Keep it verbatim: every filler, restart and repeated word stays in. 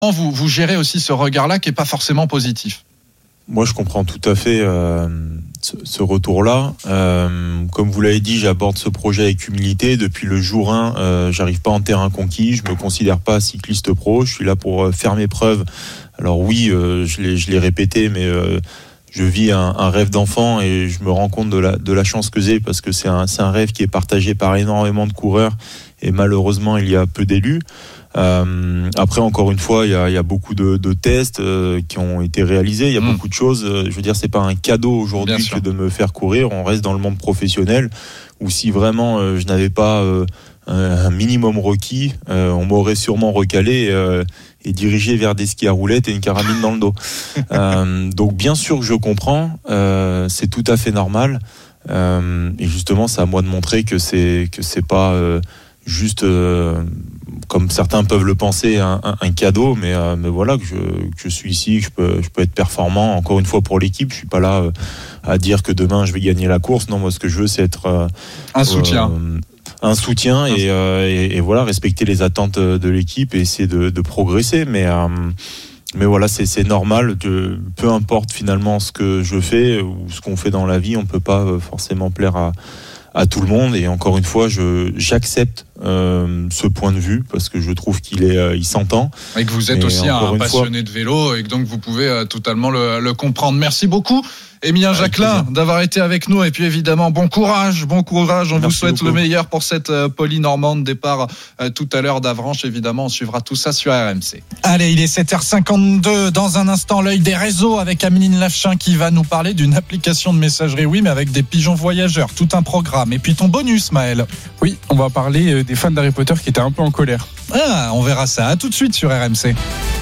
vous, vous gérez aussi ce regard-là qui n'est pas forcément positif. Moi, je comprends tout à fait euh, ce, ce retour-là. Euh, comme vous l'avez dit, j'aborde ce projet avec humilité. Depuis le jour un, euh, j'arrive pas en terrain conquis. Je me considère pas cycliste pro. Je suis là pour euh, faire mes preuves. Alors oui, euh, je l'ai, je l'ai répété, mais euh, je vis un, un rêve d'enfant et je me rends compte de la, de la chance que j'ai parce que c'est un, c'est un rêve qui est partagé par énormément de coureurs et malheureusement, il y a peu d'élus. Euh, après, encore une fois, il y a, il y a beaucoup de, de tests euh, qui ont été réalisés. Il y a mmh. beaucoup de choses. Euh, je veux dire, c'est pas un cadeau aujourd'hui que de me faire courir. On reste dans le monde professionnel où si vraiment euh, je n'avais pas euh, un minimum requis, euh, on m'aurait sûrement recalé euh, et dirigé vers des skis à roulettes et une carabine dans le dos. euh, donc, bien sûr que je comprends. Euh, c'est tout à fait normal. Euh, et justement, c'est à moi de montrer que c'est que c'est pas euh, juste. Euh, comme certains peuvent le penser, un, un, un cadeau, mais, euh, mais voilà, que je, que je suis ici, que je peux, je peux être performant, encore une fois pour l'équipe. Je suis pas là euh, à dire que demain je vais gagner la course. Non, moi ce que je veux, c'est être euh, un soutien, euh, un soutien et, euh, et, et voilà, respecter les attentes de l'équipe et essayer de, de progresser. Mais euh, mais voilà, c'est, c'est normal. De, peu importe finalement ce que je fais ou ce qu'on fait dans la vie, on peut pas forcément plaire à à tout le monde et encore une fois je j'accepte euh, ce point de vue parce que je trouve qu'il est euh, il s'entend et que vous êtes et aussi un passionné fois... de vélo et que donc vous pouvez euh, totalement le, le comprendre. Merci beaucoup Émilien Jacquelin d'avoir été avec nous et puis évidemment bon courage bon courage on Merci vous souhaite beaucoup. Le meilleur pour cette euh, Poly-Normande départ euh, tout à l'heure d'Avranches. Évidemment on suivra tout ça sur R M C. Allez, il est sept heures cinquante-deux, dans un instant l'œil des réseaux avec Améline Lafchin qui va nous parler d'une application de messagerie, oui mais avec des pigeons voyageurs, tout un programme. Et puis ton bonus Maël. Oui, on va parler des fans d'Harry Potter qui étaient un peu en colère. Ah, on verra ça, à tout de suite sur R M C.